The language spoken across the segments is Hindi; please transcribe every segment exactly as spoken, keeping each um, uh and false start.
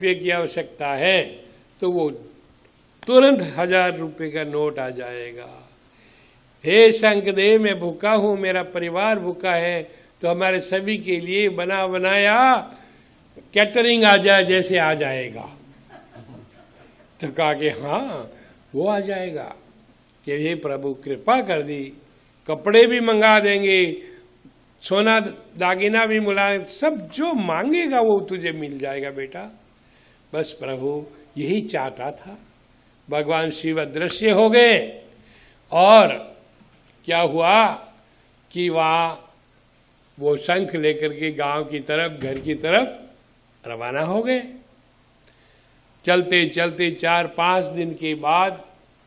रुपये की आवश्यकता है तो वो तुरंत हजार रुपये का नोट आ जाएगा। हे शंखदेव, मैं भूखा हूं, मेरा परिवार भूखा है, तो हमारे सभी के लिए बना बनाया कैटरिंग आ जाए जैसे आ जाएगा। तो कहा कि हाँ वो आ जाएगा कि हे प्रभु कृपा कर दी, कपड़े भी मंगा देंगे, सोना दागिना भी मिला, सब जो मांगेगा वो तुझे मिल जाएगा बेटा। बस प्रभु यही चाहता था। भगवान शिव अदृश्य हो गए और क्या हुआ कि वहां वो शंख लेकर के गांव की तरफ, घर की तरफ रवाना हो गए। चलते चलते चार पांच दिन के बाद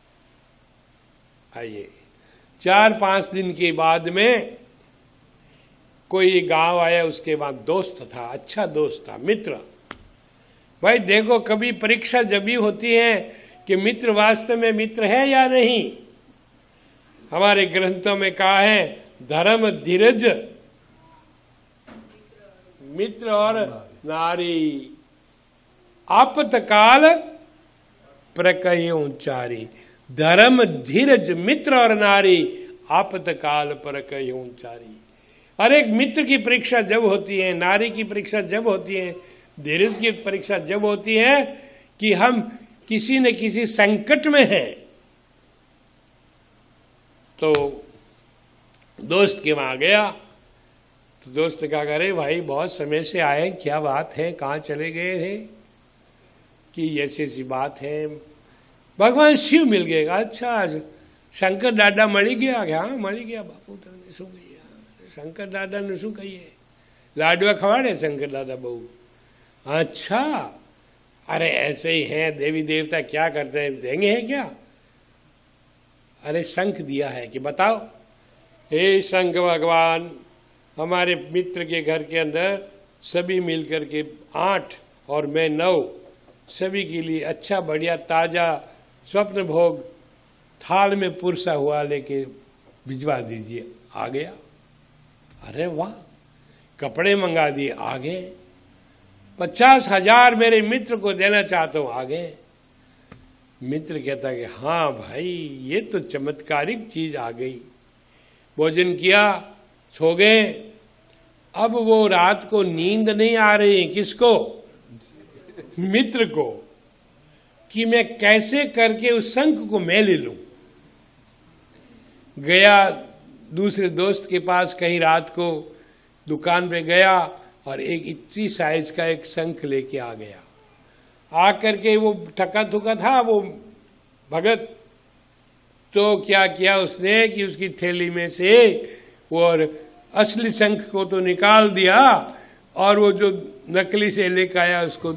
आइए चार पांच दिन के बाद में कोई गांव आया, उसके बाद दोस्त था, अच्छा दोस्त था, मित्र। भाई देखो, कभी परीक्षा जब भी होती है कि मित्र वास्तव में मित्र है या नहीं। हमारे ग्रंथों में कहा है धर्म धीरज मित्र और नारी, आपतकाल प्रकयोचारी। धर्म धीरज मित्र और नारी, आपतकाल प्रकयोचारी। हर एक मित्र की परीक्षा जब होती है, नारी की परीक्षा जब होती है, धीरज की परीक्षा जब होती है कि हम किसी न किसी संकट में हैं। तो दोस्त के वहां गया तो दोस्त क्या करे, भाई बहुत समय से आए, क्या बात है, कहाँ चले गए थे, कि ऐसी ऐसी बात है। भगवान शिव मिल गए। अच्छा शंकर दादा मरी गया क्या? हाँ मरी गया बापू, तो शू गया शंकर दादा ने शू कहिए, लाडवा खवाड़े शंकर दादा बहू। अच्छा, अरे ऐसे ही हैं देवी देवता, क्या करते हैं, देंगे हैं क्या? अरे शंख दिया है कि बताओ। हे शंख भगवान, हमारे मित्र के घर के अंदर सभी मिलकर के आठ और मैं नौ, सभी के लिए अच्छा बढ़िया ताजा स्वप्न भोग थाल में पुरसा हुआ लेके भिजवा दीजिए। आ गया। अरे वाह, कपड़े मंगा दिए, आ गए। पचास हजार मेरे मित्र को देना चाहता हूं, आ गए। मित्र कहता कि हाँ भाई, ये तो चमत्कारिक चीज आ गई। भोजन किया, सो गए। अब वो रात को नींद नहीं आ रही, किसको? मित्र को, कि मैं कैसे करके उस शंख को मैं ले लूं। गया दूसरे दोस्त के पास, कहीं रात को दुकान पे गया और एक इतनी साइज का एक शंख लेके आ गया। आकर के वो थका थुका था वो भगत, तो क्या किया उसने कि उसकी थैली में से वो और असली शंख को तो निकाल दिया और वो जो नकली से लेकर आया उसको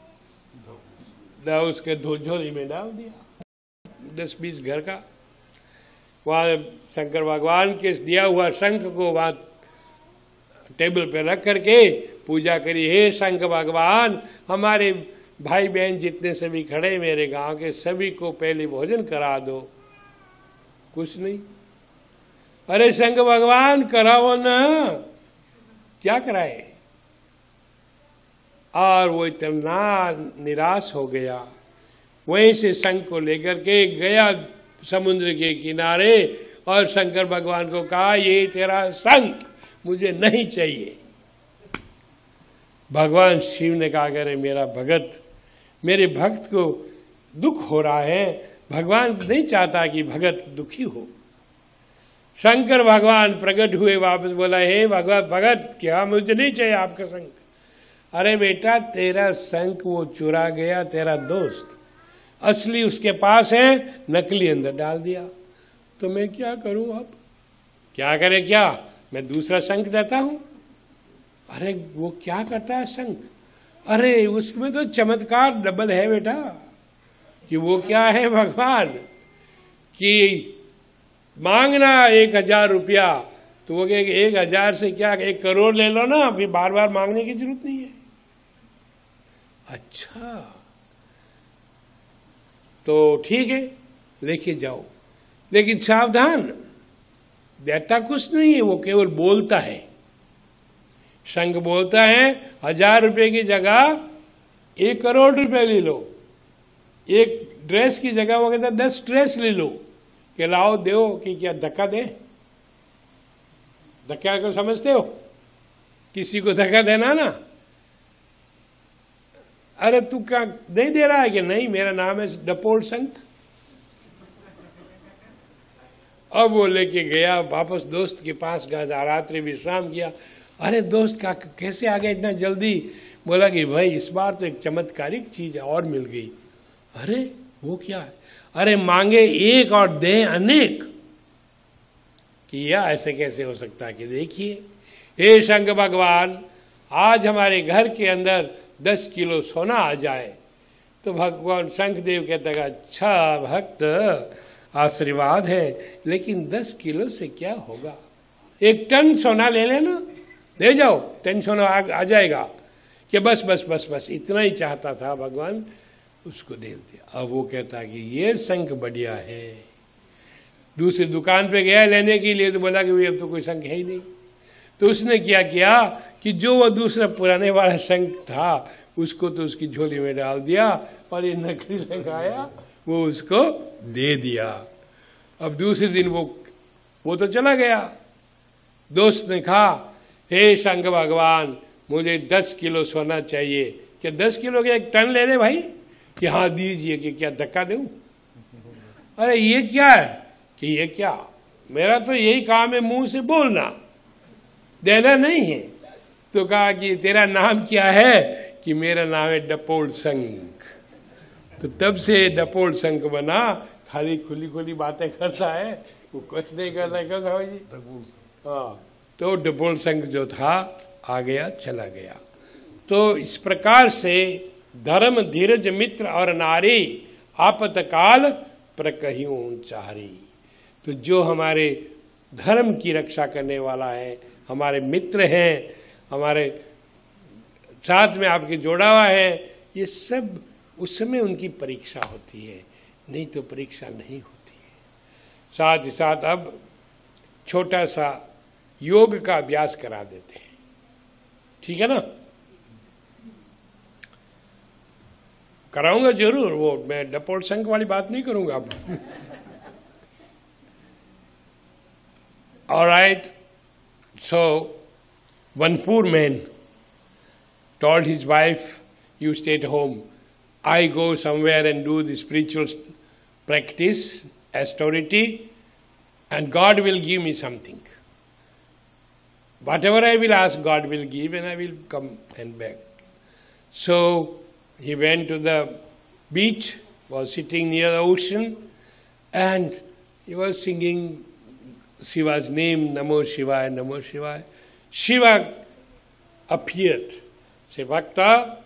उसके झोली में डाल दिया। दस बीस घर का वहां शंकर भगवान के दिया हुआ शंख को वहां टेबल पे रख करके पूजा करी। हे शंख भगवान, हमारे भाई बहन जितने सभी खड़े मेरे गांव के, सभी को पहले भोजन करा दो। कुछ नहीं। अरे शंख भगवान कराओ ना, क्या कराए? और वो इतना निराश हो गया, वहीं से शंख को लेकर के गया समुद्र के किनारे और शंकर भगवान को कहा, ये तेरा शंख मुझे नहीं चाहिए। भगवान शिव ने कहा, करे मेरा भगत, मेरे भक्त को दुख हो रहा है, भगवान नहीं चाहता कि भगत दुखी हो। शंकर भगवान प्रकट हुए, वापस बोला, हे भगवत भगत, क्या मुझे नहीं चाहिए आपका शंख? अरे बेटा, तेरा शंख वो चुरा गया तेरा दोस्त, असली उसके पास है, नकली अंदर डाल दिया। तो मैं क्या करूं अब? क्या करे? क्या मैं दूसरा शंख देता हूं? अरे वो क्या करता है शंख? अरे उसमें तो चमत्कार डबल है बेटा। कि वो क्या है भगवान, कि मांगना एक हजार रुपया, तो वो कहे एक हजार से क्या, एक करोड़ ले लो ना, फिर बार बार मांगने की जरूरत नहीं है। अच्छा, तो ठीक है, लेके जाओ, लेकिन सावधान, देता कुछ नहीं है, वो केवल बोलता है। शंख बोलता है हजार रुपए की जगह एक करोड़ रुपए ले लो, एक ड्रेस की जगह वो कहता दस ड्रेस ले लो, कि लाओ दो कि क्या धक्का दे? धक्का को समझते हो? किसी को धक्का देना ना, अरे तू क्या नहीं दे रहा है कि नहीं, मेरा नाम है डपोल शंख। अब वो लेके गया वापस दोस्त के पास गया, रात्रि विश्राम किया। अरे दोस्त का कैसे आ गया इतना जल्दी? बोला कि भाई इस बार तो एक चमत्कारिक चीज और मिल गई। अरे वो क्या है? अरे मांगे एक और दे अनेक। कि यह ऐसे कैसे हो सकता है? कि देखिए, हे शंकर भगवान, आज हमारे घर के अंदर दस किलो सोना आ जाए तो भगवान शंखदेव कहते हैं अच्छा भक्त, आशीर्वाद है, लेकिन दस किलो से क्या होगा? एक टन सोना ले लेना, ले जाओ, टन सोना आ, आ जाएगा। कि बस बस बस बस इतना ही चाहता था भगवान, उसको दे दिया। अब वो कहता कि ये शंख बढ़िया है। दूसरी दुकान पे गया लेने के लिए तो बोला कि भाई अब तो कोई शंख है ही नहीं। तो उसने क्या किया कि जो वो दूसरा पुराने वाला शंख था उसको तो उसकी झोली में डाल दिया, और ये नकली शंख आया वो उसको दे दिया। अब दूसरे दिन वो वो तो चला गया। दोस्त ने कहा, हे शंकर भगवान, मुझे दस किलो सोना चाहिए। क्या दस किलो के एक टन ले ले भाई? कि हाँ दीजिए। कि क्या धक्का दूं? अरे ये क्या है? कि ये क्या, मेरा तो यही काम है मुंह से बोलना, देना नहीं है। तो कहा कि तेरा नाम क्या है? कि मेरा नाम है डपोल शंख। तो तब से डपोल शंख बना। खाली खुली खुली बातें करता है, वो कुछ नहीं करता है। क्या समझ जी? हाँ, तो डपोल शंख जो था आ गया, चला गया। तो इस प्रकार से धर्म धीरज मित्र और नारी आपतकाल प्रकहियों चारी। तो जो हमारे धर्म की रक्षा करने वाला है, हमारे मित्र हैं, हमारे साथ में आपके जोड़ा हुआ है, ये सब उस समय उनकी परीक्षा होती है, नहीं तो परीक्षा नहीं होती है। साथ ही साथ अब छोटा सा योग का अभ्यास करा देते हैं, ठीक है ना? कराऊंगा जरूर, वो मैं डपोल शंख वाली बात नहीं करूंगा अब। All right, so one poor man told his wife, you stay at home, I go somewhere and do the spiritual practice, austerity, and God will give me something. Whatever I will ask, God will give, and I will come and back. So he went to the beach, was sitting near the ocean, and he was singing Shiva's name, Namo Shivaya, Namo Shivaya. Shiva appeared. Say, Bhakta,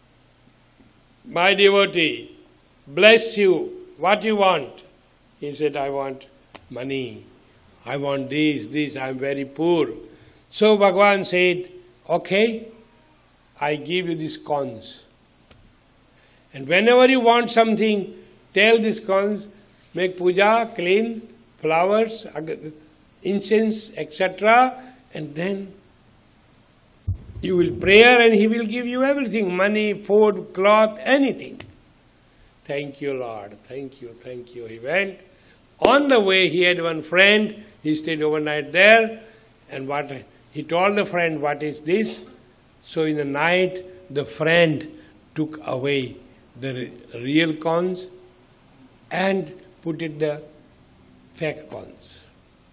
my devotee, bless you. What you want? He said, I want money. I want this, this. I am very poor. So Bhagavan said, okay, I give you these coins. And whenever you want something, tell these coins, make puja, clean, flowers, incense, et cetera, and then you will pray and he will give you everything, money, food, cloth, anything. Thank you, Lord. Thank you, thank you. He went. On the way, he had one friend. He stayed overnight there. And what he told the friend, what is this? So in the night, the friend took away the real coins and put it the fake coins.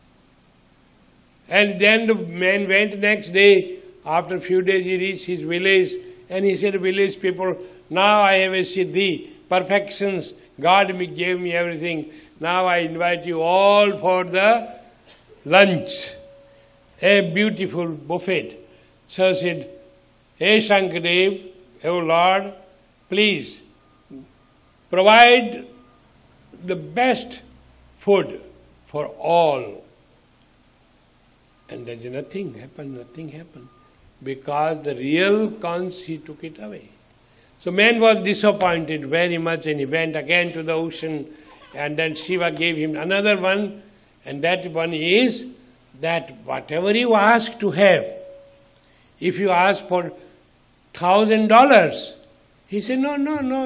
And then the man went next day. After a few days, he reached his village, and he said, village people, now I have a siddhi, perfections. God gave me everything. Now I invite you all for the lunch, a beautiful buffet. So said, Hey Shankadev, oh Lord, please provide the best food for all. And there's nothing happened, nothing happened. Because the real cons, he took it away. So man was disappointed very much, and he went again to the ocean, and then Shiva gave him another one, and that one is that whatever you ask to have, if you ask for thousand dollars, He said, no, no, no,